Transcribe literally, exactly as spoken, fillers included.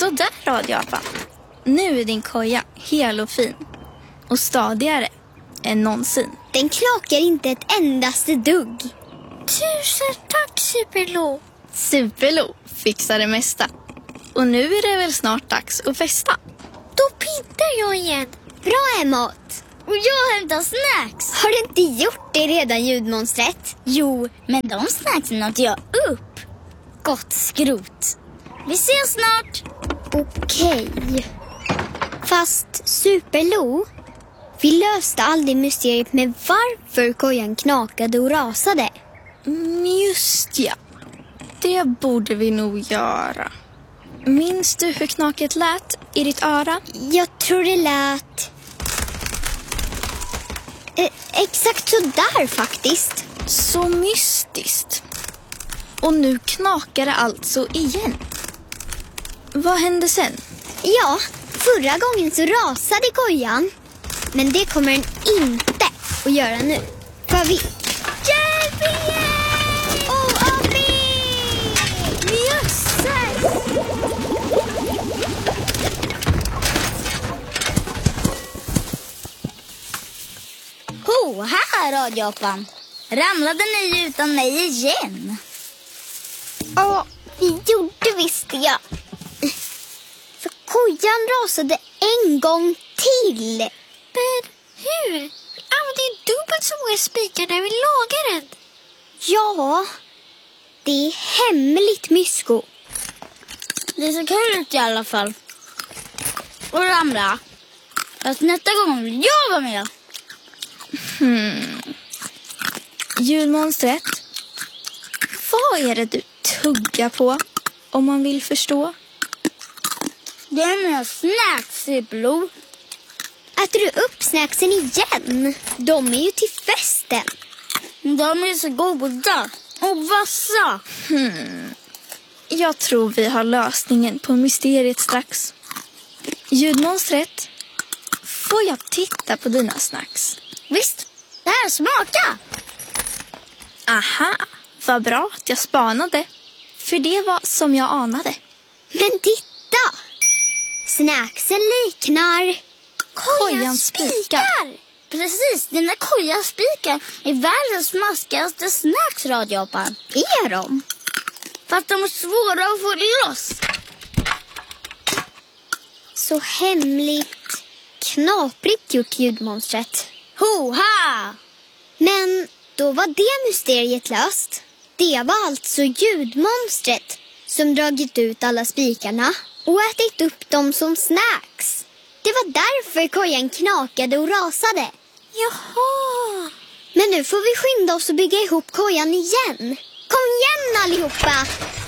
Så där, radioapan. Nu är din koja hel och fin. Och stadigare än någonsin. Den knakar inte ett endaste dugg. Tusen tack, Superlo. Superlo fixar det mesta. Och nu är det väl snart dags att festa. Då pintar jag igen. Bra, Emot. Och jag hämtar snacks. Har du inte gjort det redan, ljudmonstret? Jo, men de snacksen åt jag upp. Gott skrot. Vi ses snart. Okej. Fast Superlo, vi löste aldrig mysteriet med varför kojan knakade och rasade. Mm, just ja. Det borde vi nog göra. Minns du hur knaket lät i ditt öra? Jag tror det lät... Eh, exakt så där faktiskt. Så mystiskt. Och nu knakar det alltså igen. Vad hände sen? Ja, förra gången så rasade kojan. Men det kommer den inte att göra nu. För vi... Hjälp igen! Åh, Abby! Jösses! Ho, här radioapan. Ramlade ni utan mig igen? Ja, vi gjorde visst det. För kojan rasade en gång till. Men hur? Använde ju dubbelt så många spikar när vi lagar den. Ja, det är hemligt, Mysko. Det ser kul ut i alla fall. Och ramla. Fast nästa gång vill jag vara med. Hmm. Ljudmonstret, vad är det du tuggar på om man vill förstå? Det är mina snacks, Superlo. Äter du upp snacksen igen? De är ju till festen. De är så goda och vassa. Hmm. Jag tror vi har lösningen på mysteriet strax. Ljudmonstret, får jag titta på dina snacks? Visst, det här smaka. Aha, vad bra att jag spanade. För det var som jag anade. Men titta! Snacksen liknar... Kojans spikar. Precis, dina kojaspikar är världens smaskigaste snacks, radioapan. Är de? Fast de är svåra att få loss. Så hemligt, knaprigt gjort, ljudmonstret. Hoha! Men då var det mysteriet löst. Det var alltså ljudmonstret som dragit ut alla spikarna och ätit upp dem som snacks. Det var därför kojan knakade och rasade. Jaha! Men nu får vi skynda oss och bygga ihop kojan igen. Kom igen allihopa!